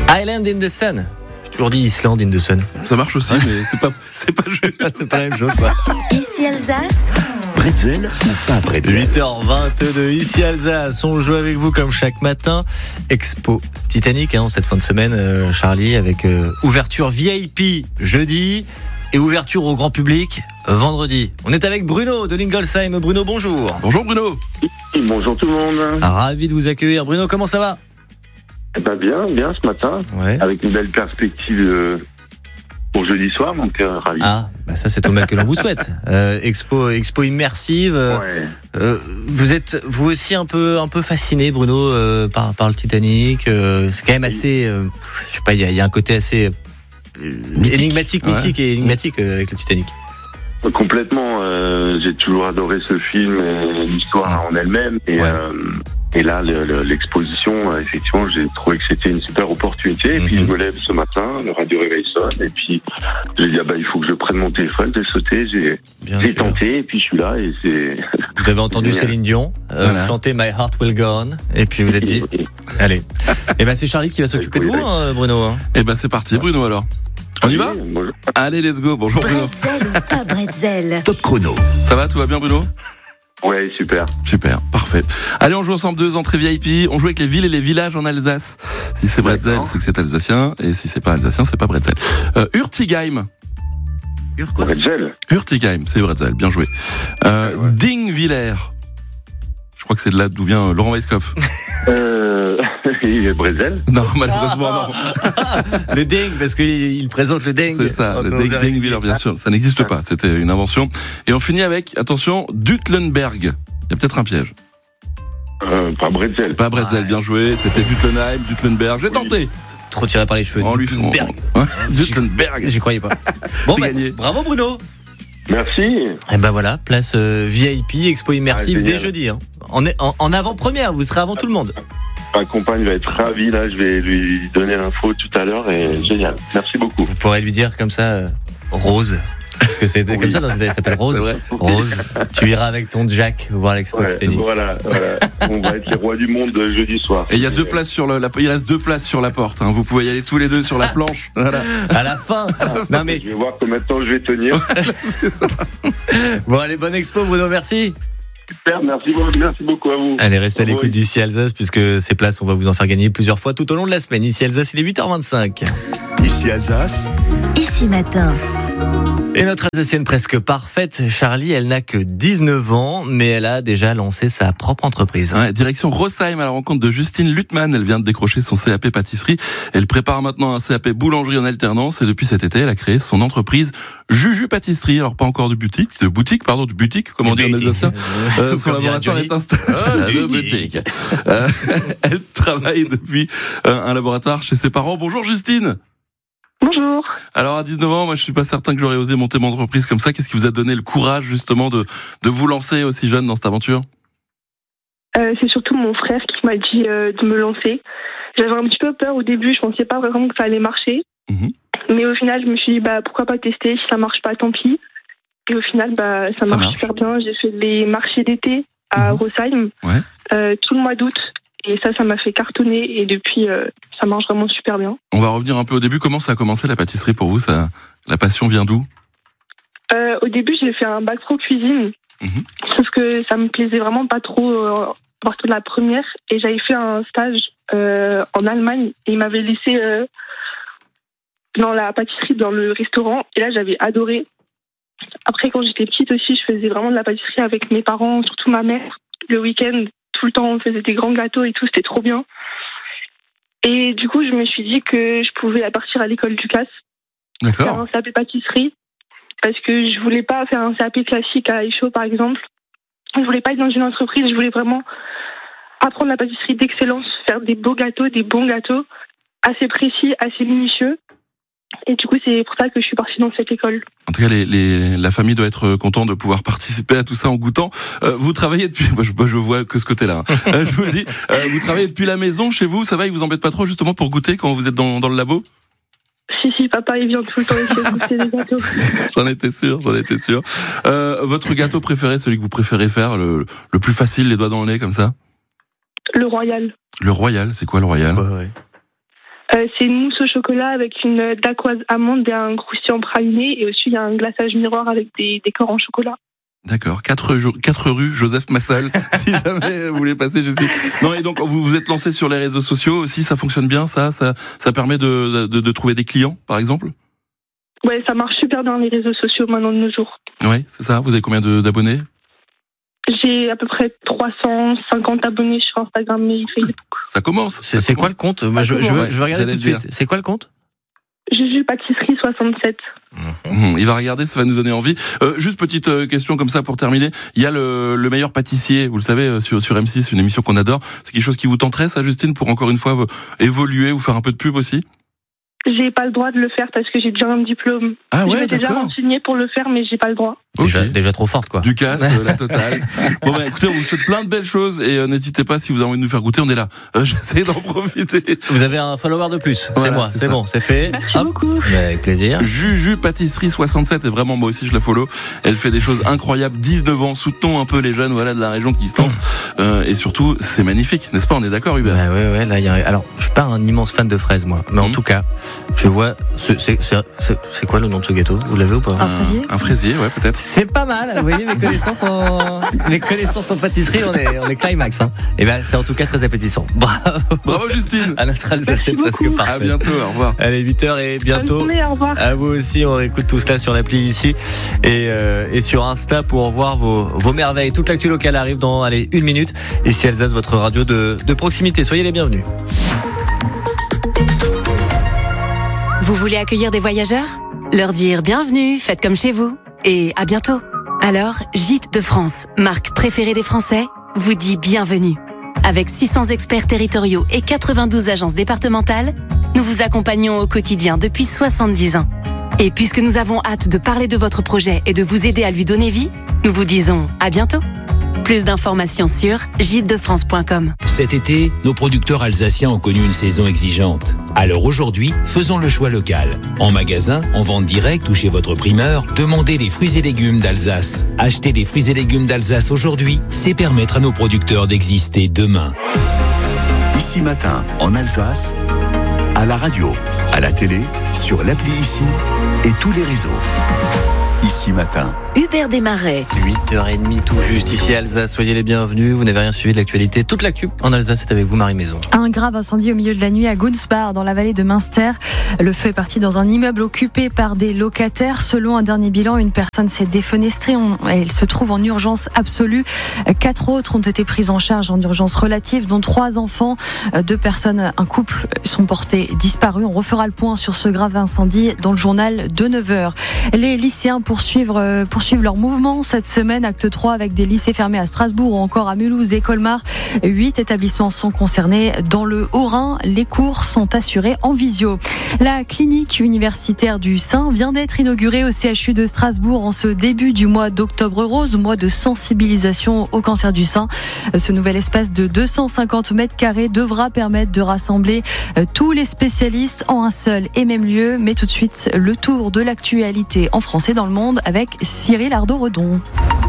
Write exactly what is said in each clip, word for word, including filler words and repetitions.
Island in the Sun. J'ai toujours dit Island in the Sun. Ça marche aussi, mais c'est pas, c'est pas juste. C'est pas la même chose, quoi. Ici Alsace. Bretzel ou pas bretzel? huit heures vingt-deux, ici Alsace. On joue avec vous comme chaque matin. Expo Titanic, hein, cette fin de semaine, euh, Charlie, avec euh, ouverture V I P jeudi et ouverture au grand public vendredi. On est avec Bruno de Lingolsheim. Bruno, bonjour. Bonjour Bruno. Bonjour tout le monde. Ravi de vous accueillir. Bruno, comment ça va? Eh ben bien, bien ce matin, Ouais. avec une belle perspective euh, pour jeudi soir, donc euh, ravi. Ah, bah ça c'est tout le mal que l'on vous souhaite. Euh, expo, expo immersive. euh, Ouais. euh, vous êtes vous aussi un peu un peu fasciné, Bruno, euh, par par le Titanic. Euh, c'est quand même assez. Euh, je sais pas, il y a, il y a un côté assez euh, Mythique. énigmatique, Ouais. mythique et énigmatique euh, avec le Titanic. Complètement, euh, j'ai toujours adoré ce film, et l'histoire en elle-même, et, Ouais. euh, et là le, le, l'exposition, euh, effectivement, j'ai trouvé que c'était une super opportunité. Et puis Mhm. je me lève ce matin, le radio réveil sonne, et puis j'ai dit ah bah il faut que je prenne mon téléphone, j'ai sauté, j'ai, Bien j'ai sûr. tenté, et puis je suis là, et c'est. Vous avez entendu Génial. Céline Dion euh, Voilà. chanter My Heart Will Go On, et puis vous êtes dit, allez. Et ben c'est Charlie qui va s'occuper de vous, hein, Bruno. Hein. Eh ben c'est parti Bruno alors. On y va? Bonjour. Allez, let's go. Bonjour Bruno. Bretzel ou pas bretzel? Top chrono. Ça va, tout va bien Bruno? Ouais, super. Super, parfait. Allez, on joue ensemble deux entrées V I P. On joue avec les villes et les villages en Alsace. Si c'est Bretzel, D'accord. c'est que c'est alsacien. Et si c'est pas alsacien, c'est pas Bretzel. Euh, Hurtigheim. Quoi? Bretzel. Hurtigheim, c'est Bretzel. Bien joué. Euh, Ouais. Dingwiller. Je crois que c'est de là d'où vient euh, Laurent Weisskopf. Euh, il est Bretzel. Non, malheureusement, non. Le ding, parce qu'il il présente le ding. C'est ça, le Ding- Dingwiller, bien sûr. Ça n'existe pas. C'était une invention. Et on finit avec, attention, Dutlenberg. Il y a peut-être un piège. Euh, pas Bretzel. Pas Bretzel, bien joué. C'était Dutlenheim, Dutlenberg. J'ai tenté. Trop tiré par les cheveux. On lui Dutlenberg. on- Dutlenberg. J'y croyais pas. Bon, C'est bah, gagné. bravo Bruno. Merci. Et ben voilà, place euh, V I P, expo immersive Ah, dès génial. jeudi. Hein. En, en, en avant-première, vous serez avant tout le monde. Ma compagne va être ravie, là, je vais lui donner l'info tout à l'heure, et génial. Merci beaucoup. Vous pourrez lui dire comme ça, euh, Rose. Parce que c'est Oui. comme ça, dans cette- elle s'appelle Rose. C'est vrai. Rose, tu iras avec ton Jack voir l'expo Ouais, Titanic. voilà, voilà. On va être les rois du monde euh, jeudi soir. Et il y a deux places sur le, la, il reste deux places sur la porte. Hein. Vous pouvez y aller tous les deux sur la planche. Voilà. À la fin. Non mais Je vais voir combien de temps je vais tenir. bon, allez, bonne expo Bruno, merci. Super, merci, beaucoup- merci beaucoup à vous. Allez, restez à l'écoute Oui. d'ici Alsace, puisque ces places, on va vous en faire gagner plusieurs fois tout au long de la semaine. Ici Alsace, il est huit heures vingt-cinq. Ici Alsace. Ici matin. Et notre Alsacienne presque parfaite, Charlie, elle n'a que dix-neuf ans, mais elle a déjà lancé sa propre entreprise. Ouais, direction Rossheim à la rencontre de Justine Lutman. Elle vient de décrocher son C A P pâtisserie. Elle prépare maintenant un C A P boulangerie en alternance. Et depuis cet été, elle a créé son entreprise Juju Pâtisserie. Alors pas encore de boutique, de boutique, pardon, de boutique, comment on dit en alsacien. Euh, son Comme dirait laboratoire Johnny. est installé. Ah, De boutique. boutique. Euh, elle travaille depuis euh, un laboratoire chez ses parents. Bonjour Justine. Bonjour. Alors à dix-neuf ans, moi je suis pas certain que j'aurais osé monter mon entreprise comme ça. Qu'est-ce qui vous a donné le courage justement de de vous lancer aussi jeune dans cette aventure? Euh, c'est surtout mon frère qui m'a dit euh, de me lancer. J'avais un petit peu peur au début, je pensais pas vraiment que ça allait marcher. Mhm. Mais au final, je me suis dit bah pourquoi pas tester, si ça marche pas, tant pis. Et au final, bah ça, Ça marche, marche. super bien. J'ai fait les marchés d'été à Mhm. Rossheim Ouais. euh, tout le mois d'août. Et ça, ça m'a fait cartonner. Et depuis, euh, ça marche vraiment super bien. On va revenir un peu au début. Comment ça a commencé la pâtisserie pour vous? Ça, la passion vient d'où? Euh, au début, j'ai fait un bac pro cuisine. Mhm. Sauf que ça me plaisait vraiment pas trop euh, à partir de la première. Et j'avais fait un stage euh, en Allemagne. Et ils m'avaient laissé euh, dans la pâtisserie, dans le restaurant. Et là, j'avais adoré. Après, quand j'étais petite aussi, je faisais vraiment de la pâtisserie avec mes parents, surtout ma mère. Le week-end, tout le temps, on faisait des grands gâteaux et tout. C'était trop bien. Et du coup, je me suis dit que je pouvais partir à l'école du C A S, faire D'accord. un C A P pâtisserie. Parce que je voulais pas faire un C A P classique à Aïcho, par exemple. Je voulais pas être dans une entreprise, je voulais vraiment apprendre la pâtisserie d'excellence, faire des beaux gâteaux, des bons gâteaux, assez précis, assez minutieux. Et du coup, c'est pour ça que je suis partie dans cette école. En tout cas, les, les, la famille doit être contente de pouvoir participer à tout ça en goûtant. Euh, vous travaillez depuis, moi je, moi, je vois que ce côté-là. Hein. Euh, je vous le dis, euh, vous travaillez depuis la maison chez vous. Ça va, ils vous embêtent pas trop justement pour goûter quand vous êtes dans, dans le labo? Si, si, papa, il vient tout le temps essayer de goûter des gâteaux. J'en étais sûr, j'en étais sûr. Euh, votre gâteau préféré, celui que vous préférez faire, le, le plus facile, les doigts dans le nez comme ça? Le royal. Le royal, c'est quoi le royal? Ouais, ouais. Euh, c'est une mousse au chocolat avec une dacquoise amande et un croustillant praliné. Et aussi, il y a un glaçage miroir avec des décors en chocolat. D'accord, quatre rue Joseph Massal, si jamais vous voulez passer, je sais. Non, et donc vous vous êtes lancé sur les réseaux sociaux aussi, ça fonctionne bien, ça, ça, ça permet de, de, de trouver des clients, par exemple? Ouais, ça marche super bien les réseaux sociaux maintenant de nos jours. Oui, c'est ça. Vous avez combien de, d'abonnés? J'ai à peu près trois cent cinquante abonnés sur Instagram et Facebook. Ça commence. C'est, ça c'est commence. quoi le compte? Moi, je, je, veux, je veux regarder tout de suite. C'est quoi le compte? Juju Pâtisserie soixante-sept. Mmh, il va regarder, ça va nous donner envie. Euh, juste petite euh, question comme ça pour terminer. Il y a le, le meilleur pâtissier, vous le savez, euh, sur, sur M six, une émission qu'on adore. C'est quelque chose qui vous tenterait, ça, Justine, pour encore une fois vous, évoluer, vous faire un peu de pub aussi? J'ai pas le droit de le faire parce que j'ai déjà un diplôme. Ah ouais, je m'étais déjà d'accord. renseignée pour le faire, mais j'ai pas le droit. Déjà, Okay. déjà trop forte, quoi. Du casse, euh, la totale. Bon bah écoutez, on vous souhaite plein de belles choses et euh, n'hésitez pas si vous avez envie de nous faire goûter, on est là. Euh, j'essaie d'en profiter. Vous avez un follower de plus. Voilà, c'est moi, c'est c'est ça. bon, c'est fait. Merci Hop. beaucoup. Mais avec plaisir. Juju Pâtisserie soixante-sept, et vraiment moi aussi je la follow. Elle fait des choses incroyables, dix-neuf ans, soutenons un peu les jeunes voilà de la région qui se lancent. Euh, et surtout, c'est magnifique, n'est-ce pas? On est d'accord, Hubert? Bah ouais, ouais, là, il y a... Alors, je suis pas un immense fan de fraises, moi. Mais en Mhm. tout cas, je vois. ce- C'est, c'est, c'est, c'est quoi le nom de ce gâteau? Vous l'avez ou pas? Un fraisier Un fraisier, ouais, peut-être. C'est pas mal, vous voyez, mes connaissances en, mes connaissances en pâtisserie, on est, on est climax, hein. Et ben, c'est en tout cas très appétissant. Bravo. Bravo Justine. À notre Alsacien Merci presque beaucoup. parfait. À bientôt, au revoir. Allez, huit heures et Bonne bientôt. journée, au revoir. À vous aussi, on écoute tout cela sur l'appli ici et, euh, et sur Insta pour voir vos, vos merveilles. Toute l'actu locale arrive dans, allez, une minute. Ici Alsace, votre radio de, de proximité. Soyez les bienvenus. Vous voulez accueillir des voyageurs? Leur dire bienvenue, faites comme chez vous et à bientôt. Alors, Gîtes de France, marque préférée des Français, vous dit bienvenue. Avec six cents experts territoriaux et quatre-vingt-douze agences départementales, nous vous accompagnons au quotidien depuis soixante-dix ans. Et puisque nous avons hâte de parler de votre projet et de vous aider à lui donner vie, nous vous disons à bientôt. Plus d'informations sur gîtes de france point com. Cet été, nos producteurs alsaciens ont connu une saison exigeante. Alors aujourd'hui, faisons le choix local. En magasin, en vente directe ou chez votre primeur, demandez les fruits et légumes d'Alsace. Acheter les fruits et légumes d'Alsace aujourd'hui, c'est permettre à nos producteurs d'exister demain. Ici Matin, en Alsace, à la radio, à la télé, sur l'appli Ici et tous les réseaux. Ici Matin. Hubert Desmarais. huit heures trente tout juste ici à Alsace. Soyez les bienvenus. Vous n'avez rien suivi de l'actualité. Toute l'actu en Alsace est avec vous, Marie Maison. Un grave incendie au milieu de la nuit à Gunspar, dans la vallée de Münster. Le feu est parti dans un immeuble occupé par des locataires. Selon un dernier bilan, une personne s'est défenestrée. Elle se trouve en urgence absolue. Quatre autres ont été prises en charge en urgence relative, dont trois enfants. Deux personnes, un couple, sont portés disparus. On refera le point sur ce grave incendie dans le journal de neuf heures. Les lycéens poursuivent, poursuivent leur mouvement cette semaine. Acte trois avec des lycées fermés à Strasbourg ou encore à Mulhouse et Colmar. Huit établissements sont concernés. Dans le Haut-Rhin, les cours sont assurés en visio. La clinique universitaire du sein vient d'être inaugurée au C H U de Strasbourg en ce début du mois d'octobre rose, mois de sensibilisation au cancer du sein. Ce nouvel espace de deux cent cinquante mètres carrés devra permettre de rassembler tous les spécialistes en un seul et même lieu. Mais tout de suite, le tour de l'actualité en France et dans le monde avec Cyril Ardo-Redon.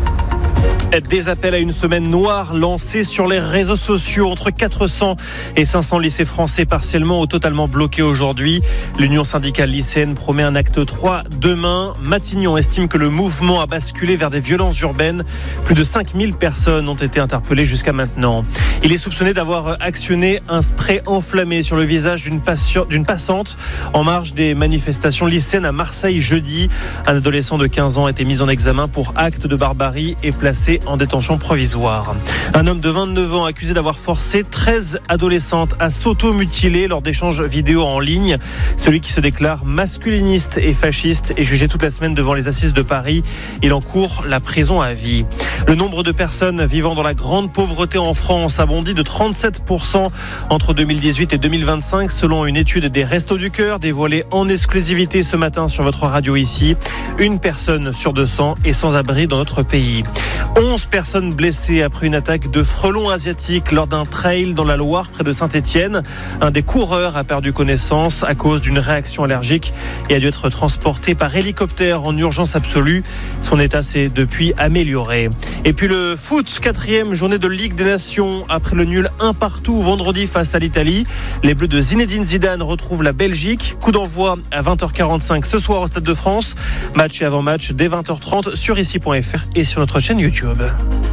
Des appels à une semaine noire lancés sur les réseaux sociaux. Entre quatre cents et cinq cents lycées français partiellement ou totalement bloqués aujourd'hui. L'Union syndicale lycéenne promet un acte trois demain. Matignon estime que le mouvement a basculé vers des violences urbaines. Plus de cinq mille personnes ont été interpellées jusqu'à maintenant. Il est soupçonné d'avoir actionné un spray enflammé sur le visage d'une, patient, d'une passante en marge des manifestations lycéennes à Marseille jeudi. Un adolescent de quinze ans a été mis en examen pour acte de barbarie et placé en détention provisoire. Un homme de vingt-neuf ans accusé d'avoir forcé treize adolescentes à s'auto-mutiler lors d'échanges vidéo en ligne. Celui qui se déclare masculiniste et fasciste est jugé toute la semaine devant les assises de Paris. Il encourt la prison à vie. Le nombre de personnes vivant dans la grande pauvreté en France a bondi de trente-sept pour cent entre deux mille dix-huit et deux mille vingt-cinq selon une étude des Restos du Cœur dévoilée en exclusivité ce matin sur votre radio ici. Une personne sur deux cents est sans abri dans notre pays. onze personnes blessées après une attaque de frelons asiatiques lors d'un trail dans la Loire près de Saint-Étienne. Un des coureurs a perdu connaissance à cause d'une réaction allergique et a dû être transporté par hélicoptère en urgence absolue. Son état s'est depuis amélioré. Et puis le foot, quatrième journée de Ligue des Nations après le nul un partout vendredi face à l'Italie. Les Bleus de Zinedine Zidane retrouvent la Belgique. Coup d'envoi à vingt heures quarante-cinq ce soir au Stade de France. Match et avant-match dès vingt heures trente sur ici point f r et sur notre chaîne YouTube.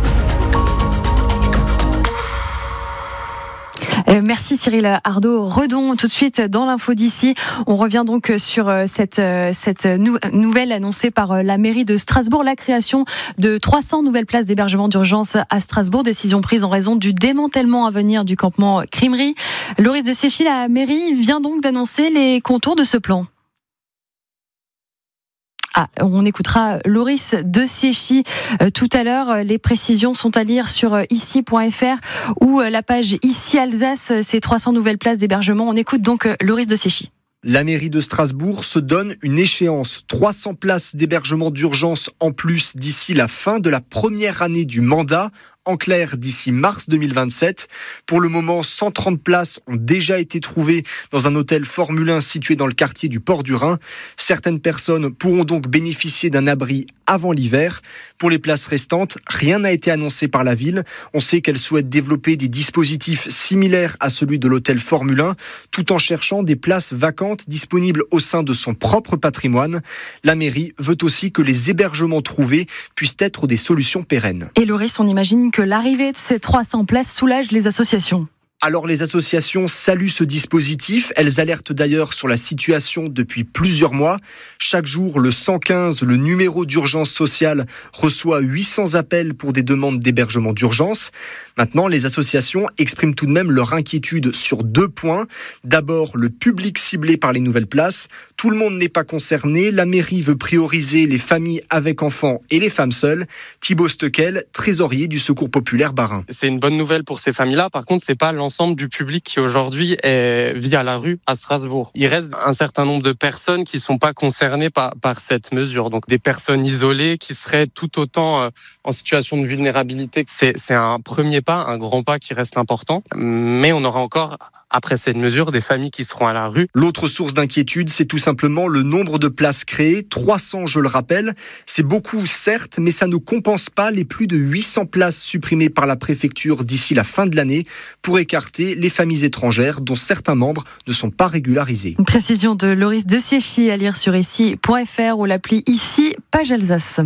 Euh, merci Cyril Ardo. Redon tout de suite dans l'info d'ici. On revient donc sur cette, cette nou- nouvelle annoncée par la mairie de Strasbourg, la création de trois cents nouvelles places d'hébergement d'urgence à Strasbourg. Décision prise en raison du démantèlement à venir du campement Crimery. Loris de Séchy, la mairie vient donc d'annoncer les contours de ce plan. Ah, on écoutera Loris de Séchy euh, tout à l'heure. Les précisions sont à lire sur euh, ici point f r ou euh, la page Ici Alsace, ces trois cents nouvelles places d'hébergement. On écoute donc euh, Loris de Séchy. La mairie de Strasbourg se donne une échéance. trois cents places d'hébergement d'urgence en plus d'ici la fin de la première année du mandat. En clair, d'ici mars deux mille vingt-sept. Pour le moment, cent trente places ont déjà été trouvées dans un hôtel Formule un situé dans le quartier du Port du Rhin. Certaines personnes pourront donc bénéficier d'un abri avant l'hiver. Pour les places restantes, rien n'a été annoncé par la ville. On sait qu'elle souhaite développer des dispositifs similaires à celui de l'hôtel Formule un, tout en cherchant des places vacantes disponibles au sein de son propre patrimoine. La mairie veut aussi que les hébergements trouvés puissent être des solutions pérennes. Et Loris, on imagine que que l'arrivée de ces trois cents places soulage les associations. Alors les associations saluent ce dispositif. Elles alertent d'ailleurs sur la situation depuis plusieurs mois. Chaque jour, le cent quinze, le numéro d'urgence sociale, reçoit huit cents appels pour des demandes d'hébergement d'urgence. Maintenant, les associations expriment tout de même leur inquiétude sur deux points. D'abord, le public ciblé par les nouvelles places. Tout le monde n'est pas concerné. La mairie veut prioriser les familles avec enfants et les femmes seules. Thibaut Steckel, trésorier du Secours populaire Bas-Rhin. C'est une bonne nouvelle pour ces familles-là. Par contre, c'est pas l'ensemble du public qui aujourd'hui est, vit à la rue à Strasbourg. Il reste un certain nombre de personnes qui sont pas concernées par, par cette mesure. Donc des personnes isolées qui seraient tout autant en situation de vulnérabilité. C'est, c'est un premier pas, un grand pas qui reste important. Mais on aura encore, après cette mesure, des familles qui seront à la rue. L'autre source d'inquiétude, c'est tout simplement le nombre de places créées. trois cents, je le rappelle. C'est beaucoup, certes, mais ça ne compense pas les plus de huit cents places supprimées par la préfecture d'ici la fin de l'année pour écarter les familles étrangères dont certains membres ne sont pas régularisés. Une précision de Loris de Séchy à lire sur ici point f r ou l'appli Ici, page Alsace.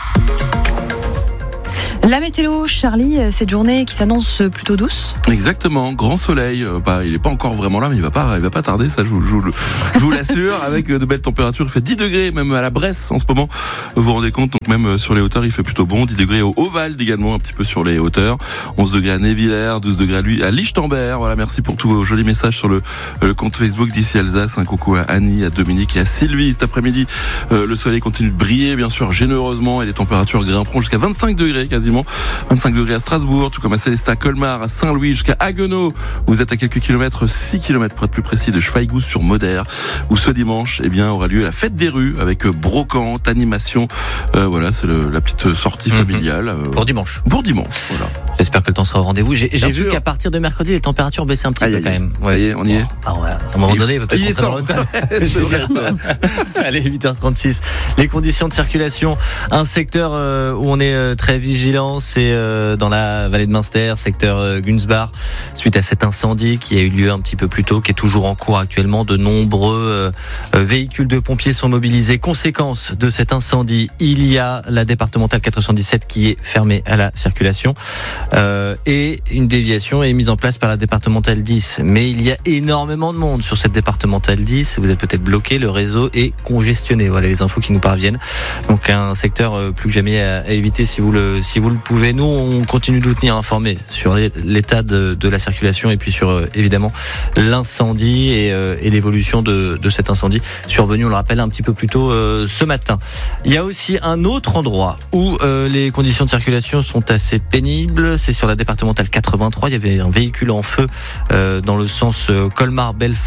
La météo, Charlie, cette journée qui s'annonce plutôt douce. Exactement, grand soleil. Bah, il n'est pas encore vraiment là, mais il va pas, il va pas tarder. Ça, je vous, je vous, je vous l'assure. Avec de belles températures, il fait dix degrés, même à la Bresse en ce moment. Vous vous rendez compte, donc même sur les hauteurs, il fait plutôt bon. dix degrés au Haut-Valde également, un petit peu sur les hauteurs. onze degrés à Névillers, douze degrés à, lui, à Lichtenberg. Voilà, merci pour tous vos jolis messages sur le, le compte Facebook d'Ici Alsace. Un coucou à Annie, à Dominique et à Sylvie. Cet après-midi, euh, le soleil continue de briller, bien sûr, généreusement, et les températures grimperont jusqu'à vingt-cinq degrés quasiment. vingt-cinq degrés à Strasbourg, tout comme à Célestat, Colmar, à Saint-Louis, jusqu'à Haguenau. Vous êtes à quelques kilomètres, six kilomètres pour être plus précis, de Schweighouse-sur-Moder, où ce dimanche, eh bien, aura lieu la fête des rues avec brocante, animation. Euh, voilà, c'est le, la petite sortie familiale. Euh, pour dimanche. Pour dimanche, voilà. J'espère que le temps sera au rendez-vous. J'ai, j'ai vu sûr. qu'à partir de mercredi, les températures baissaient un petit aïe, peu aïe, quand même. Ouais. Ça y est, on y est. Ah ouais. À un moment donné, il va peut-être il rentrer dans l'hôtel. Allez, huit heures trente-six. Les conditions de circulation. Un secteur euh, où on est euh, très vigilant, c'est euh, dans la vallée de Münster, secteur euh, Gunsbach, suite à cet incendie qui a eu lieu un petit peu plus tôt, qui est toujours en cours actuellement. De nombreux euh, véhicules de pompiers sont mobilisés. Conséquence de cet incendie, il y a la départementale quatre cent dix-sept qui est fermée à la circulation. Euh, et une déviation est mise en place par la départementale dix. Mais il y a énormément de monde sur cette départementale dix. Vous êtes peut-être bloqué, le réseau est congestionné. Voilà les infos qui nous parviennent. Donc un secteur plus que jamais à, à éviter si vous le si vous le pouvez. Nous, on continue de vous tenir informés sur l'état de, de la circulation et puis sur euh, évidemment l'incendie et, euh, et l'évolution de, de cet incendie survenu, on le rappelle, un petit peu plus tôt euh, ce matin. Il y a aussi un autre endroit où euh, les conditions de circulation sont assez pénibles. C'est sur la départementale quatre-vingt-trois. Il y avait un véhicule en feu euh, dans le sens euh, Colmar-Belfort.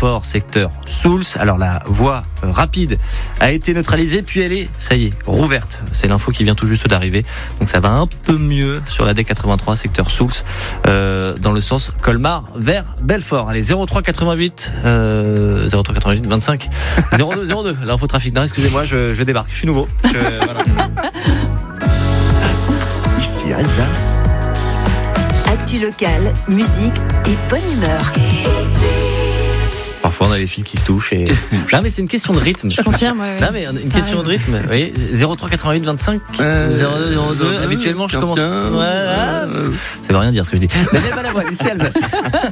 Belfort, secteur Souls. Alors la voie euh, rapide a été neutralisée, puis elle est, ça y est, rouverte. C'est l'info qui vient tout juste d'arriver. Donc ça va un peu mieux sur la D quatre-vingt-trois, secteur Souls, euh, dans le sens Colmar vers Belfort. Allez, zéro trois quatre-vingt-huit, euh, zéro trois quatre-vingt-huit vingt-cinq, zéro deux zéro deux. L'info trafic. Non, excusez-moi, je, je débarque. Je suis nouveau. Je, voilà. Ici Alsace. Actu locale, musique et bonne humeur. Parfois on a les fils qui se touchent et... Non mais c'est une question de rythme. Je confirme, ouais, ouais. Non mais une Ça question arrive. de rythme. Vous voyez, zéro trois quatre-vingt-huit vingt-cinq, Euh, zéro deux zéro deux. Habituellement je quinze, commence... quinze, Ouais, ah, ça veut rien dire ce que je dis. Daniel Balavoine, ici Alsace.